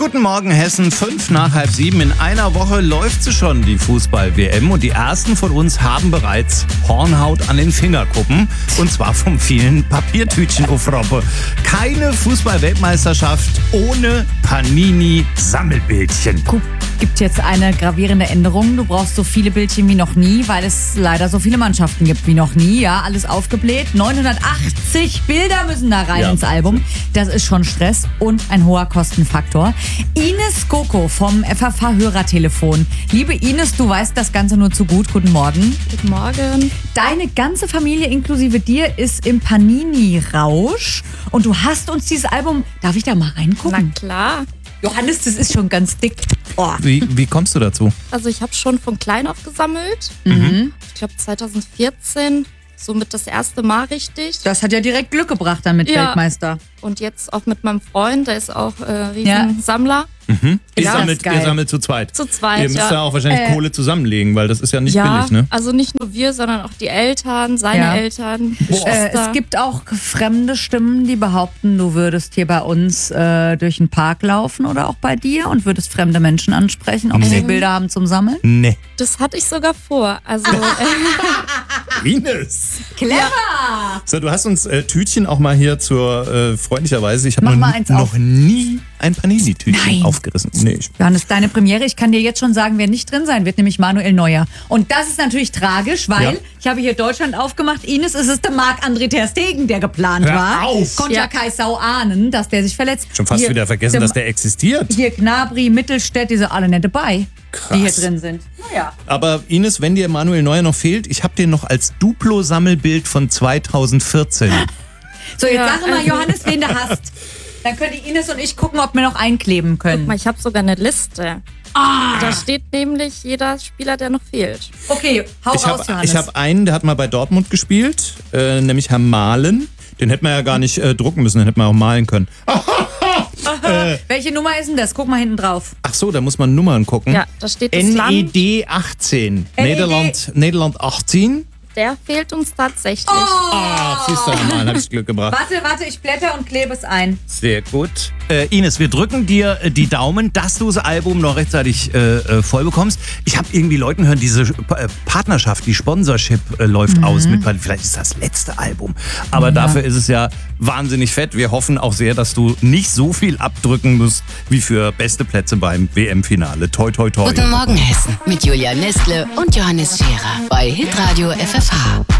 Guten Morgen Hessen, 6:05. In einer Woche läuft sie schon, die Fußball-WM. Und die ersten von uns haben bereits Hornhaut an den Fingerkuppen. Und zwar vom vielen Papiertütchen auf Robbe. Keine Fußball-Weltmeisterschaft ohne Panini-Sammelbildchen. Gibt jetzt eine gravierende Änderung. Du brauchst so viele Bildchen wie noch nie, weil es leider so viele Mannschaften gibt wie noch nie. Ja, alles aufgebläht. 980 Bilder müssen da rein ins Album. Das ist schon Stress und ein hoher Kostenfaktor. Ines Goko vom FFH-Hörertelefon. Liebe Ines, du weißt das Ganze nur zu gut. Guten Morgen. Guten Morgen. Deine ganze Familie inklusive dir ist im Panini-Rausch. Und du hast uns dieses Album... Darf ich da mal reingucken? Na klar. Johannes, das ist schon ganz dick. Oh. Wie kommst du dazu? Also ich habe schon von klein auf gesammelt. Ich glaube 2014, somit das erste Mal richtig. Das hat ja direkt Glück gebracht dann mit Weltmeister. Und jetzt auch mit meinem Freund, der ist auch Riesensammler. Ihr Ja, sammelt zu zweit. Zu zweit, Ihr müsst ja auch wahrscheinlich Kohle zusammenlegen, weil das ist ja nicht ja, billig, ne? also nicht nur wir, sondern auch die Eltern, seine Eltern, Geschwister. Es gibt auch fremde Stimmen, die behaupten, du würdest hier bei uns durch den Park laufen oder auch bei dir und würdest fremde Menschen ansprechen, ob sie Bilder haben zum Sammeln. Nee. Das hatte ich sogar vor. Also Ines! Clever! So, du hast uns Tütchen auch mal hier zur freundlicherweise. Ich habe Mach mal eins noch auf. nie ein Panini-Tütchen aufgerissen. Nee, Johannes, deine Premiere, ich kann dir jetzt schon sagen, wer nicht drin sein wird, nämlich Manuel Neuer. Und das ist natürlich tragisch, weil ich habe hier Deutschland aufgemacht. Ines, es ist der Marc-André ter Stegen, der geplant Hör war. auf! Konnte ja Kai Sau ahnen, dass der sich verletzt. schon fast Hier, wieder vergessen, dass der existiert. Hier Gnabry, Mittelstädt, die sind alle nicht dabei, Krass. die hier drin sind. Naja. Aber Ines, wenn dir Manuel Neuer noch fehlt, ich habe den noch als Duplo-Sammelbild von 2014. So, jetzt Ja, sag mal, also- Johannes, wen du hast. Dann können die Ines und ich gucken, ob wir noch einkleben können. guck mal, ich habe sogar eine Liste. Da steht nämlich jeder Spieler, der noch fehlt. Okay, hau raus, Johannes. Ich hab einen, der hat mal bei Dortmund gespielt, nämlich Herr Mahlen. Den hätten wir ja gar nicht drucken müssen, den hätten wir auch malen können. Welche Nummer ist denn das? Guck mal hinten drauf. Ach so, da muss man Nummern gucken. Ja, da steht das Land. NED 18. NED. Nederland 18. Der fehlt uns tatsächlich. Ach, siehst du mal, hab ich Glück gebracht. Warte, ich blätter und klebe es ein. Sehr gut. Ines, wir drücken dir die Daumen, dass du das Album noch rechtzeitig voll bekommst. Ich habe irgendwie Leuten hören, diese Partnerschaft, die Sponsorship läuft aus mit, vielleicht ist das letzte Album. Aber dafür ist es ja wahnsinnig fett. Wir hoffen auch sehr, dass du nicht so viel abdrücken musst wie für beste Plätze beim WM-Finale. Toi, toi, toi. Guten Morgen Hessen mit Julia Nestle und Johannes Scherer bei Hitradio FFH.